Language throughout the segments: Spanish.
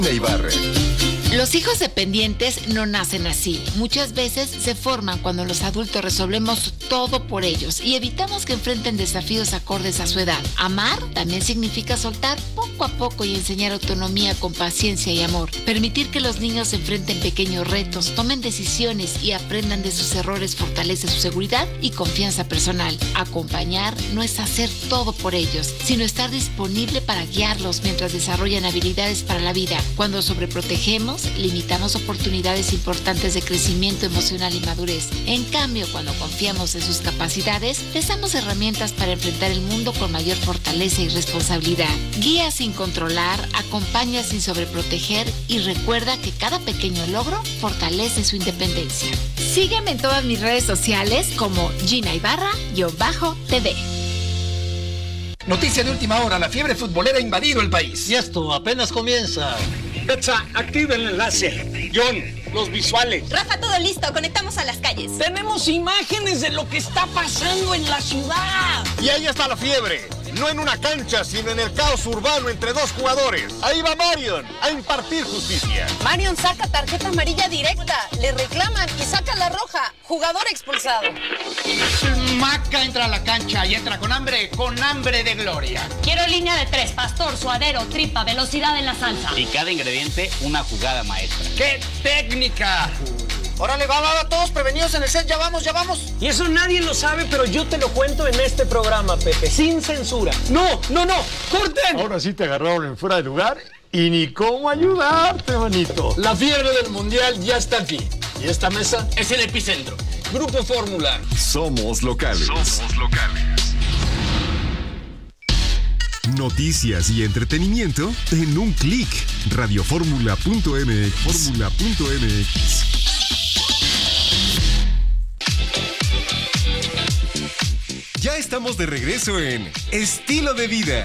Ibarra. Los hijos dependientes no nacen así. Muchas veces se forman cuando los adultos resolvemos todo por ellos y evitamos que enfrenten desafíos acordes a su edad. Amar también significa soltar poco a poco y enseñar autonomía con paciencia y amor. Permitir que los niños enfrenten pequeños retos, tomen decisiones y aprendan de sus errores fortalece su seguridad y confianza personal. Acompañar no es hacer todo por ellos, sino estar disponible para guiarlos mientras desarrollan habilidades para la vida. Cuando sobreprotegemos, limitamos oportunidades importantes de crecimiento emocional y madurez. En cambio, cuando confiamos en sus capacidades, les damos herramientas para enfrentar el mundo con mayor fortaleza y responsabilidad. Guía sin controlar, acompaña sin sobreproteger y recuerda que cada pequeño logro fortalece su independencia. Sígueme en todas mis redes sociales como Gina Ibarra-TV. Noticia de última hora, la fiebre futbolera ha invadido el país. Y esto apenas comienza. Betsa, activa el enlace. John, los visuales. Rafa, todo listo, conectamos a las calles. Tenemos imágenes de lo que está pasando en la ciudad. Y ahí está la fiebre. No en una cancha, sino en el caos urbano entre dos jugadores. Ahí va Marion a impartir justicia. Marion saca tarjeta amarilla directa, le reclaman y saca la roja. Jugador expulsado. Maca entra a la cancha y entra con hambre de gloria. Quiero línea de 3, pastor, suadero, tripa, velocidad en la salsa. Y cada ingrediente una jugada maestra. ¡Qué técnica! Órale, va, todos prevenidos en el set, ya vamos. Y eso nadie lo sabe, pero yo te lo cuento en este programa, Pepe, sin censura. No, ¡corten! Ahora sí te agarraron en fuera de lugar y ni cómo ayudarte, manito. La fiebre del mundial ya está aquí. Y esta mesa es el epicentro. Grupo Fórmula. Somos locales. Noticias y entretenimiento en un clic. Radioformula.mx. Ya estamos de regreso en Estilo de Vida.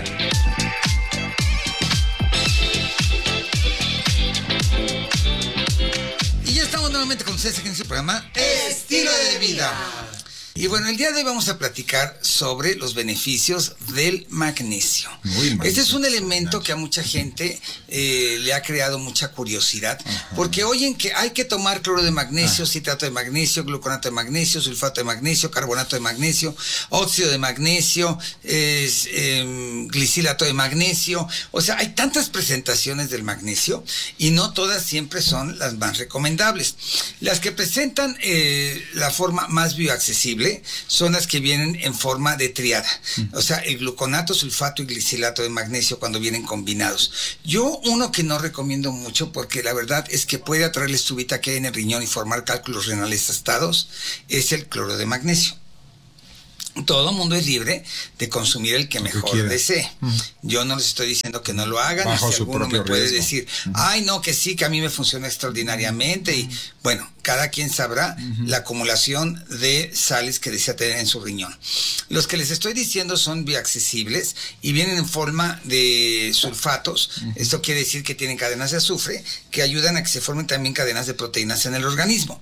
Y ya estamos nuevamente con ustedes aquí en su programa Estilo de Vida. Y bueno, el día de hoy vamos a platicar sobre los beneficios del magnesio. Este es un elemento que a mucha gente le ha creado mucha curiosidad, porque oyen que hay que tomar cloro de magnesio, citrato de magnesio, gluconato de magnesio, sulfato de magnesio, carbonato de magnesio, óxido de magnesio, glicilato de magnesio. O sea, hay tantas presentaciones del magnesio y no todas siempre son las más recomendables. Las que presentan la forma más bioaccesible son las que vienen en forma de triada. O sea, el gluconato, sulfato y glicilato de magnesio cuando vienen combinados. Yo uno que no recomiendo mucho porque la verdad es que puede atraer la estubita que hay en el riñón y formar cálculos renales tastados es el cloro de magnesio. Todo el mundo es libre de consumir el que mejor desee. Yo no les estoy diciendo que no lo hagan. Bajo si su alguno propio me puede riesgo. decir, ay no, que sí, que a mí me funciona extraordinariamente. Y bueno, cada quien sabrá la acumulación de sales que desea tener en su riñón. Los que les estoy diciendo son bioaccesibles y vienen en forma de sulfatos. Esto quiere decir que tienen cadenas de azufre que ayudan a que se formen también cadenas de proteínas en el organismo.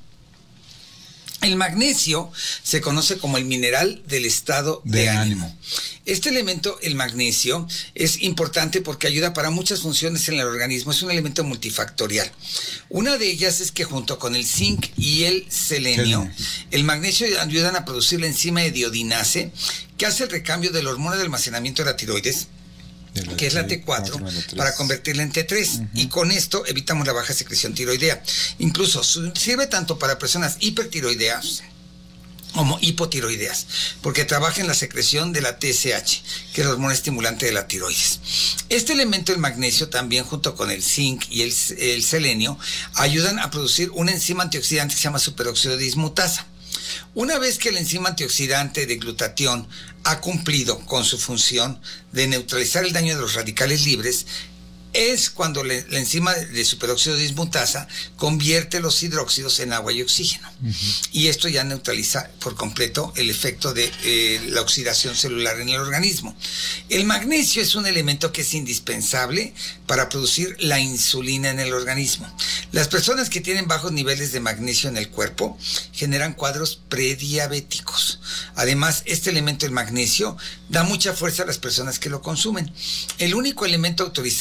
El magnesio se conoce como el mineral del estado de ánimo. Este elemento, el magnesio, es importante porque ayuda para muchas funciones en el organismo. Es un elemento multifactorial. Una de ellas es que junto con el zinc y el selenio, el magnesio ayudan a producir la enzima hediodinase, que hace el recambio de la hormona de almacenamiento de la tiroides, que es la T4, para convertirla en T3. Y con esto evitamos la baja secreción tiroidea. Incluso sirve tanto para personas hipertiroideas como hipotiroideas, porque trabaja en la secreción de la TSH, que es la hormona estimulante de la tiroides. Este elemento, el magnesio, también junto con el zinc y el selenio, ayudan a producir una enzima antioxidante que se llama superóxido de dismutasa. Una vez que la enzima antioxidante de glutatión ha cumplido con su función de neutralizar el daño de los radicales libres, es cuando la enzima de superóxido de dismutasa convierte los hidróxidos en agua y oxígeno. Y esto ya neutraliza por completo el efecto de la oxidación celular en el organismo. El magnesio es un elemento que es indispensable para producir la insulina en el organismo. Las personas que tienen bajos niveles de magnesio en el cuerpo generan cuadros prediabéticos. Además, este elemento, el magnesio, da mucha fuerza a las personas que lo consumen. El único elemento autorizado por el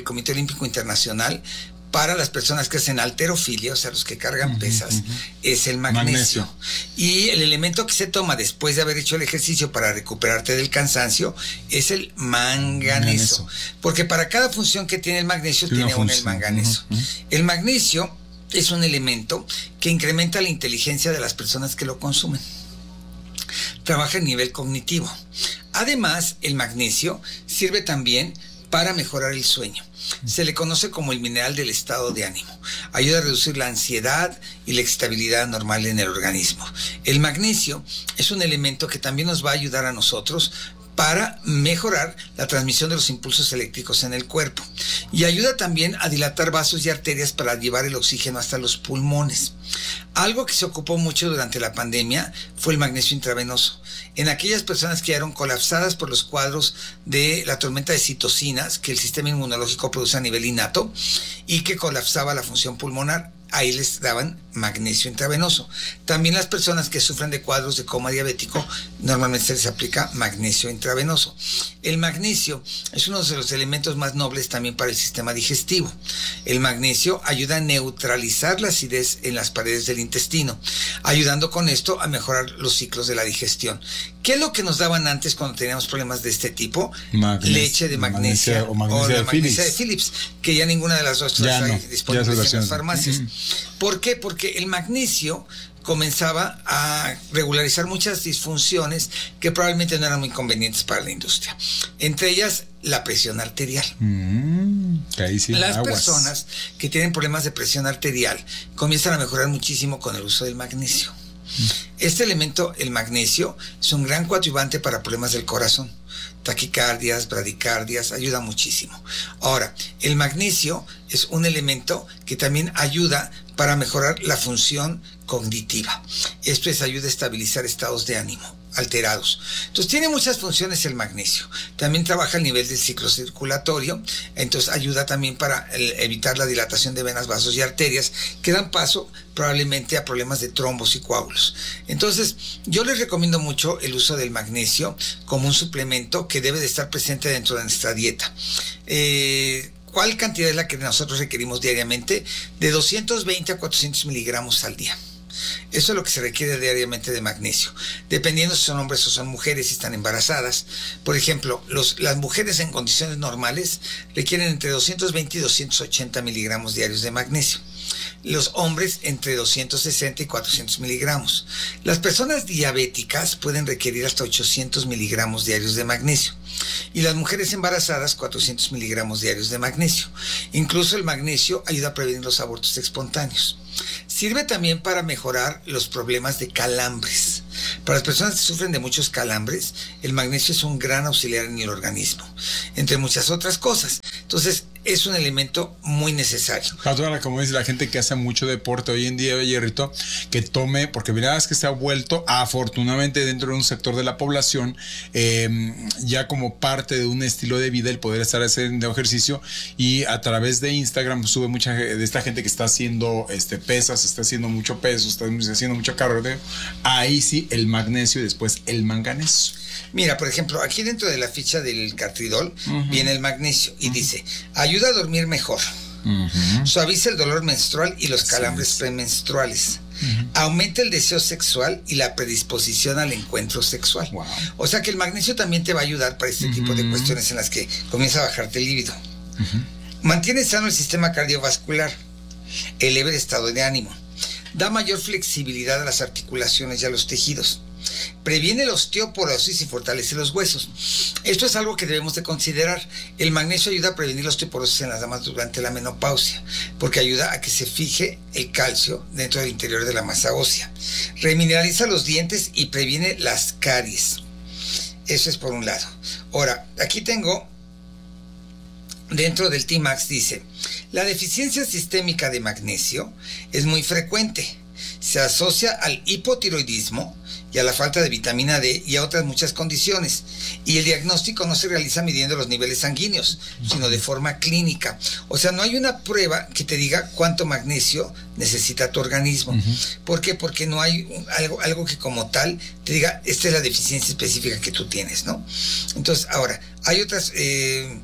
Comité Olímpico Internacional para las personas que hacen halterofilia, o sea, los que cargan pesas, es el magnesio. Y el elemento que se toma después de haber hecho el ejercicio para recuperarte del cansancio es el manganeso. Porque para cada función que tiene el magnesio, tiene una el manganeso. El magnesio es un elemento que incrementa la inteligencia de las personas que lo consumen. Trabaja a nivel cognitivo. Además, el magnesio sirve también para mejorar el sueño. Se le conoce como el mineral del estado de ánimo. Ayuda a reducir la ansiedad y la excitabilidad normal en el organismo. El magnesio es un elemento que también nos va a ayudar a nosotros para mejorar la transmisión de los impulsos eléctricos en el cuerpo. Y ayuda también a dilatar vasos y arterias para llevar el oxígeno hasta los pulmones. Algo que se ocupó mucho durante la pandemia fue el magnesio intravenoso. En aquellas personas que quedaron colapsadas por los cuadros de la tormenta de citocinas que el sistema inmunológico produce a nivel innato y que colapsaba la función pulmonar, ahí les daban magnesio intravenoso. También las personas que sufren de cuadros de coma diabético, normalmente se les aplica magnesio intravenoso. El magnesio es uno de los elementos más nobles también para el sistema digestivo. El magnesio ayuda a neutralizar la acidez en las paredes del intestino, ayudando con esto a mejorar los ciclos de la digestión. ¿Qué es lo que nos daban antes cuando teníamos problemas de este tipo? Leche de magnesia o la magnesia de Philips, que ya ninguna de las dos está disponible en las farmacias. ¿Por qué? Porque el magnesio comenzaba a regularizar muchas disfunciones que probablemente no eran muy convenientes para la industria. Entre ellas, la presión arterial. Las personas que tienen problemas de presión arterial comienzan a mejorar muchísimo con el uso del magnesio. Este elemento, el magnesio, es un gran coadyuvante para problemas del corazón. Taquicardias, bradicardias, ayuda muchísimo. Ahora, el magnesio es un elemento que también ayuda para mejorar la función cognitiva. Esto es, ayuda a estabilizar estados de ánimo alterados. Entonces tiene muchas funciones el magnesio. También trabaja a nivel del ciclo circulatorio, entonces ayuda también para evitar la dilatación de venas, vasos y arterias que dan paso probablemente a problemas de trombos y coágulos. Entonces yo les recomiendo mucho el uso del magnesio como un suplemento que debe de estar presente dentro de nuestra dieta. ¿Cuál cantidad es la que nosotros requerimos diariamente? De 220 a 400 miligramos al día. Eso es lo que se requiere diariamente de magnesio, dependiendo si son hombres o son mujeres, si están embarazadas. Por ejemplo, las mujeres en condiciones normales requieren entre 220 y 280 miligramos diarios de magnesio. Los hombres entre 260 y 400 miligramos. Las personas diabéticas pueden requerir hasta 800 miligramos diarios de magnesio. Y las mujeres embarazadas 400 miligramos diarios de magnesio. Incluso el magnesio ayuda a prevenir los abortos espontáneos. Sirve también para mejorar los problemas de calambres. Para las personas que sufren de muchos calambres, el magnesio es un gran auxiliar en el organismo, entre muchas otras cosas. Entonces, es un elemento muy necesario. Ahora, como dice la gente que hace mucho deporte hoy en día, Hierrito, que tome, porque mira, es que se ha vuelto afortunadamente dentro de un sector de la población ya como parte de un estilo de vida el poder estar haciendo ejercicio, y a través de Instagram sube mucha de esta gente que está haciendo pesas, está haciendo mucho peso, está haciendo mucho cardio. Ahí sí el magnesio y después el manganeso. Mira, por ejemplo, aquí dentro de la ficha del Cartridol viene el magnesio y dice, ayuda a dormir mejor, suaviza el dolor menstrual y los calambres premenstruales, aumenta el deseo sexual y la predisposición al encuentro sexual. O sea que el magnesio también te va a ayudar para este tipo de cuestiones en las que comienza a bajarte el líbido. Mantiene sano el sistema cardiovascular, eleva el estado de ánimo, da mayor flexibilidad a las articulaciones y a los tejidos, previene la osteoporosis y fortalece los huesos. Esto es algo que debemos de considerar. El magnesio ayuda a prevenir la osteoporosis en las damas durante la menopausia, porque ayuda a que se fije el calcio dentro del interior de la masa ósea. Remineraliza los dientes y previene las caries. Eso es por un lado. Ahora, aquí tengo, dentro del T-Max dice, la deficiencia sistémica de magnesio es muy frecuente. Se asocia al hipotiroidismo y a la falta de vitamina D y a otras muchas condiciones. Y el diagnóstico no se realiza midiendo los niveles sanguíneos, sino de forma clínica. O sea, no hay una prueba que te diga cuánto magnesio necesita tu organismo. ¿Por qué? Porque no hay algo que como tal te diga, esta es la deficiencia específica que tú tienes, ¿no? Entonces, ahora, hay otras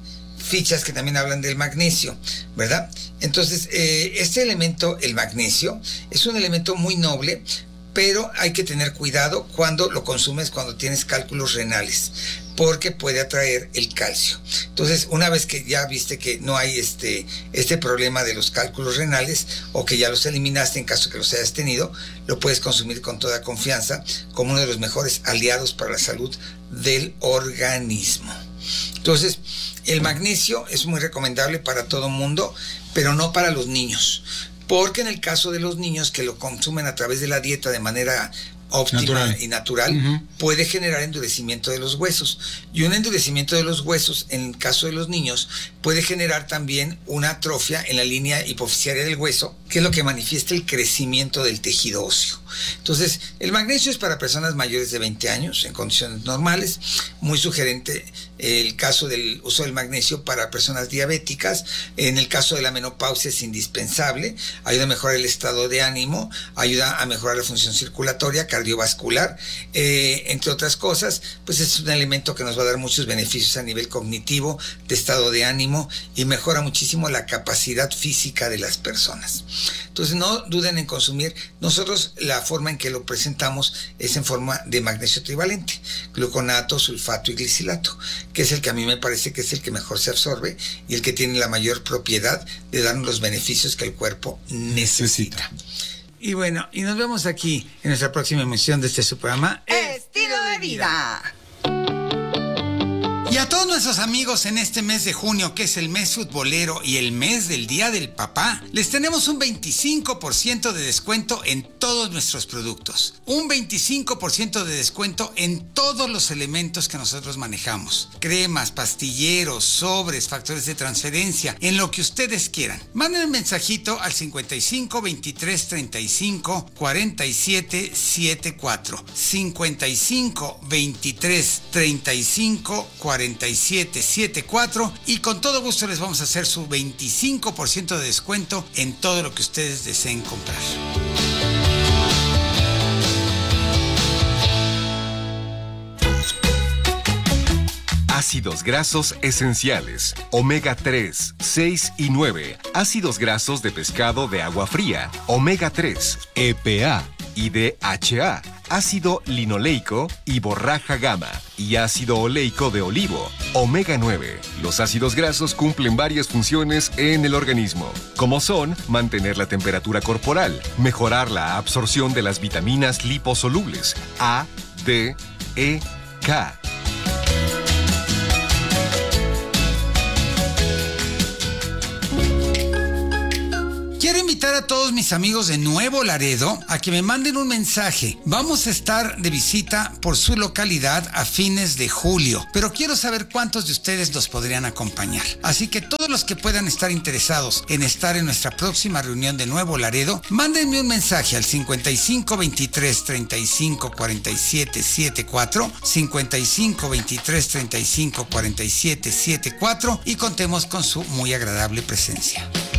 fichas que también hablan del magnesio, ¿verdad? Entonces, este elemento, el magnesio, es un elemento muy noble, pero hay que tener cuidado cuando lo consumes cuando tienes cálculos renales, porque puede atraer el calcio. Entonces, una vez que ya viste que no hay este problema de los cálculos renales, o que ya los eliminaste en caso que los hayas tenido, lo puedes consumir con toda confianza como uno de los mejores aliados para la salud del organismo. Entonces, el magnesio es muy recomendable para todo mundo, pero no para los niños. Porque en el caso de los niños que lo consumen a través de la dieta de manera óptima y natural, puede generar endurecimiento de los huesos. Y un endurecimiento de los huesos, en el caso de los niños, puede generar también una atrofia en la línea hipofisiaria del hueso, que es lo que manifiesta el crecimiento del tejido óseo. Entonces, el magnesio es para personas mayores de 20 años, en condiciones normales. Muy sugerente el caso del uso del magnesio para personas diabéticas. En el caso de la menopausia es indispensable. Ayuda a mejorar el estado de ánimo, ayuda a mejorar la función circulatoria, cardiovascular, entre otras cosas. Pues es un elemento que nos va a dar muchos beneficios a nivel cognitivo, de estado de ánimo, y mejora muchísimo la capacidad física de las personas. Entonces, no duden en consumir. Nosotros la forma en que lo presentamos es en forma de magnesio trivalente, gluconato, sulfato y glicilato, que es el que a mí me parece que es el que mejor se absorbe y el que tiene la mayor propiedad de darnos los beneficios que el cuerpo necesita. Y bueno, y nos vemos aquí en nuestra próxima emisión de este su programa Estilo de Vida. Y a todos nuestros amigos en este mes de junio, que es el mes futbolero y el mes del Día del Papá, les tenemos un 25% de descuento en todos nuestros productos. Un 25% de descuento en todos los elementos que nosotros manejamos. Cremas, pastilleros, sobres, factores de transferencia, en lo que ustedes quieran. Manden un mensajito al 55 23 35 47 74. 55 23 35 4774, y con todo gusto les vamos a hacer su 25% de descuento en todo lo que ustedes deseen comprar. Ácidos grasos esenciales, omega 3, 6 y 9, ácidos grasos de pescado de agua fría, omega 3, EPA y DHA, ácido linoleico y borraja gamma, y ácido oleico de olivo, omega 9. Los ácidos grasos cumplen varias funciones en el organismo, como son mantener la temperatura corporal, mejorar la absorción de las vitaminas liposolubles A, D, E, K. Quiero invitar a todos mis amigos de Nuevo Laredo a que me manden un mensaje. Vamos a estar de visita por su localidad a fines de julio, pero quiero saber cuántos de ustedes los podrían acompañar. Así que todos los que puedan estar interesados en estar en nuestra próxima reunión de Nuevo Laredo, mándenme un mensaje al 55 23 35 47 74, 55 23 35 47 74, y contemos con su muy agradable presencia.